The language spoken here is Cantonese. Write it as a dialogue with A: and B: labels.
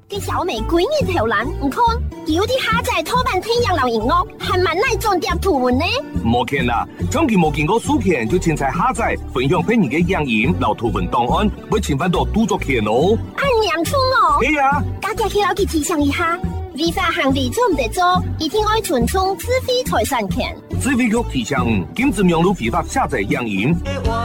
A: 啲小美鬼日頭懶，唔看，有啲下載拖版天陽老銀樂，還蠻耐裝碟圖文呢。
B: 冇見啦，將佢冇見過書片就凊彩下載，分享俾你嘅影音、留圖文檔案，會侵犯到著作權哦。
A: 按洋蔥哦。
B: 係啊，
A: 家家去老佢提醒一下，違法行為做唔得做，一定愛遵從自費財產權。
B: 自費局提醒，禁止網絡非法下載影音。